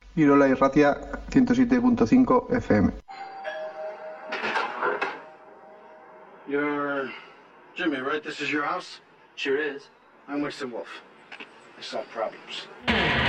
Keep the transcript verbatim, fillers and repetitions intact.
Irola Irratia ciento siete punto cinco F M. You're Jimmy, right? This is your house? Sure is. I'm Winston Wolfe. I solve problems.